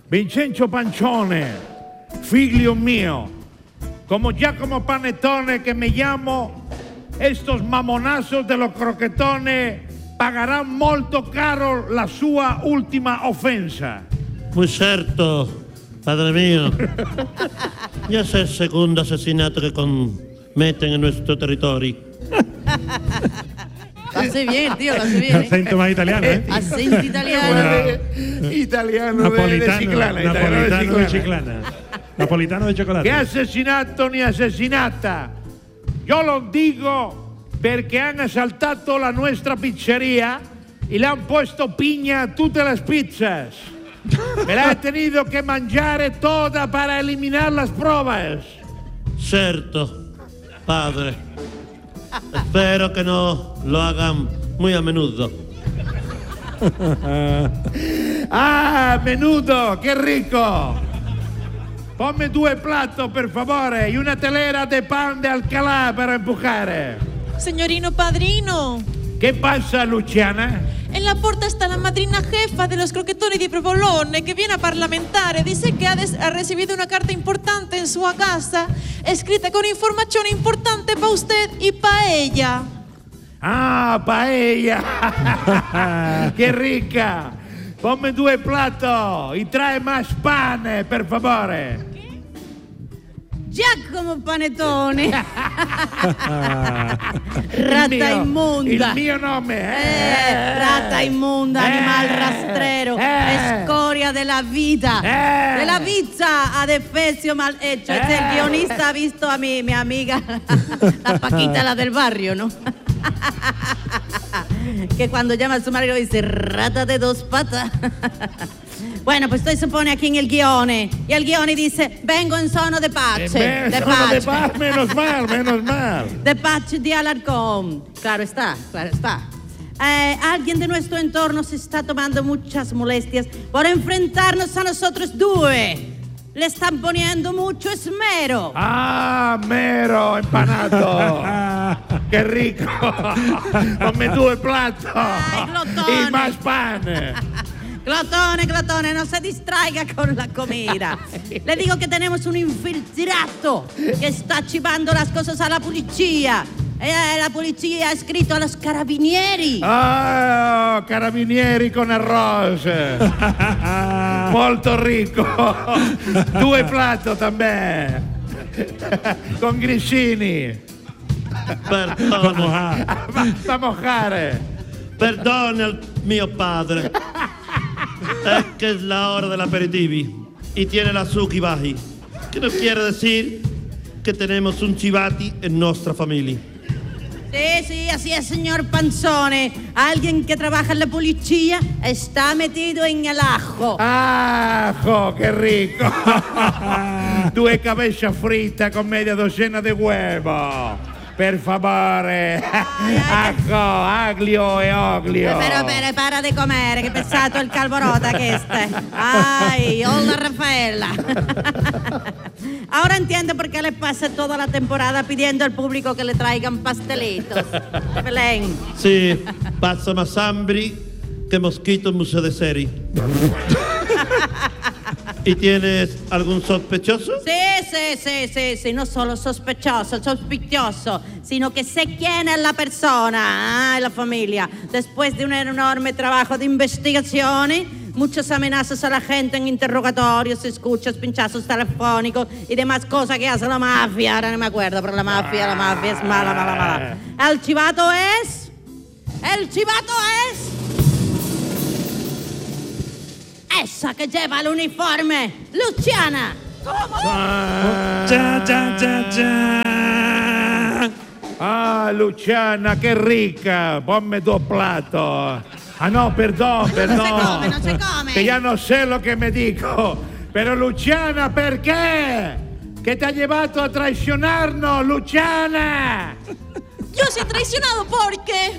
Vincenzo Pancione, figlio mio, como Giacomo Panettone que me llamo, estos mamonazos de los croquetones pagarán molto caro la sua ultima offensa. Muy certo, padre mío. Ya es el segundo asesinato que cometen en nuestro territorio. Lo hace bien, tío, lo hace bien. Acento más italiano, ¿eh? Acento italiano. Italiano de Chiclana. Napolitano de Chiclana. Napolitano de chocolate. Che assassinato ni assassinata. Yo lo digo perché hanno assaltato la nostra pizzeria y le han puesto piña a tutte las pizzas. Me la he tenido que mangiare toda para eliminar las pruebas. Cierto, padre. Espero que no lo hagan muy a menudo. Ah, menudo, che ricco! Ponme 2 platos, per favore, y una telera de pan de Alcalá para empujare. Señorino padrino, ¿Qué pasa, Luciana? en la puerta está la madrina jefa de los croquetones de Provolone que viene a parlamentar. Dice que ha recibido una carta importante en su casa, escrita con información importante para usted y para ella. Ah, paella! ¡Qué rica! Ponme 2 platos y trae más pane, per favore. Giacomo Panettone. Rata inmunda. Il mio nome. Rata inmunda, animal rastrero, escoria de la vida, de la pizza adefesio mal hecho. El guionista ha visto a mi amiga, la Paquita, la del barrio, ¿no? Que cuando llama a su marido dice, rata de 2 patas. Bueno, pues usted se pone aquí en el guione y el guione dice, vengo en sono de pace. De paz, menos mal. De pace de Alarcón. Claro está. Alguien de nuestro entorno se está tomando muchas molestias por enfrentarnos a nosotros 2. Le están poniendo mucho esmero. Ah, mero, empanato. ¡Qué rico! Ponme 2 platos. Ay, glotone. Y más pan. Glotone, no se distraiga con la comida. Le digo que tenemos un infiltrato que está chivando las cosas a la policía. La policía ha escrito a los carabinieri. Ah, carabinieri con arroz. Molto ricco. 2 platos también. Con grissini. Perdone. Va mojare. Perdone al mio padre. Es que es la hora del aperitivo y tiene el azúcar baji. Que no quiere decir que tenemos un chivati en nuestra familia. Sí, así es, señor Panzone. Alguien que trabaja en la policía está metido en el ajo. ¡Ajo, qué rico! 2 cabezas fritas con media docena de huevos. Per favore. Ajo, aglio e oglio. Pero, para de comer, que pesado el calborota que este. Ay, hola Rafaela. Ahora entiendo por qué le pasa toda la temporada pidiendo al público que le traigan pastelitos. Belén. Sí, pasa más hambre que mosquito en museo de serie. ¿Y tienes algún sospechoso? Sí, no solo sospechoso, sino que sé quién es la persona, la familia. Después de un enorme trabajo de investigación, muchas amenazas a la gente en interrogatorios, escuchas, pinchazos telefónicos y demás cosas que hace la mafia. Ahora no me acuerdo, pero la mafia es mala. El chivato es... esa que lleva el uniforme, Luciana. Ah, Luciana, qué rica. Ponme 2 platos. Ah, no, perdón. No se come. Que ya no sé lo que me dico. Pero Luciana, perché? Che ti ha llevato a traicionarnos, Luciana? Yo soy traicionado porque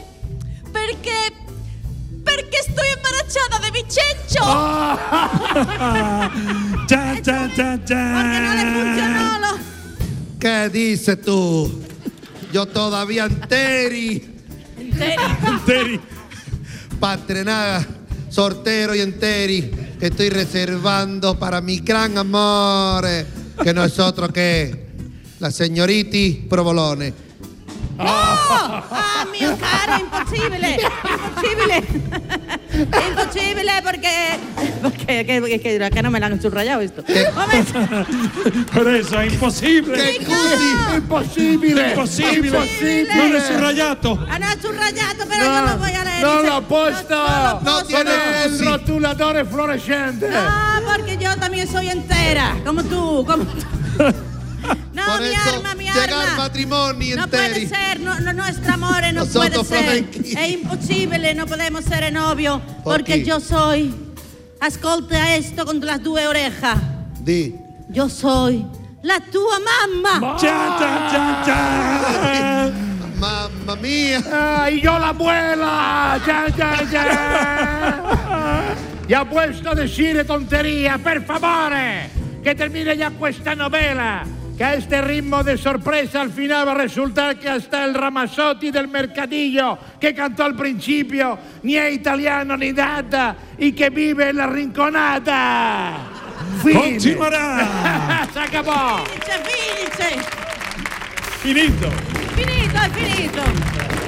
estoy embarazada de Vincenzo. Porque no le funcionó lo... ¿Qué dices tú? Yo todavía enteri. Enteri. Pa' estrenar sortero y enteri. que estoy reservando para mi gran amor, que no es otro que la señorita Provolone. No! Ah, mio caro, impossibile! Impossibile! Impossibile porque acá no me la han subrayado esto. Momento. Por eso è impossibile. Che così? Impossibile! Impossibile! Non è subrayato. Ah, no, è subrayato, però io lo voy a leer. No lo posto. No tiene El così. rotulador fluorescente. No, porque yo también soy entera, como tú. No, Por mi eso arma, mi llegar arma. matrimoni No enteri. puede ser, nuestro amor no Nosotros puede ser. flamenchi. Es imposible, no podemos ser novio. ¿Por Porque qué? yo soy, ascolta esto con las 2 orejas. Di. Yo soy la tua mamma. Ciao, ciao, ciao, ciao. Mamma mia. Ah, y yo la abuela. Ya puesto a decir tontería, per favore. Que termine ya esta novela. Que a este ritmo de sorpresa al final va a resultar que hasta el Ramazzotti del Mercadillo que cantó al principio ni es italiano ni nada y que vive en la rinconata. Fine. Continuerà. Se acabó. Finice. Finito. Finito, è finito.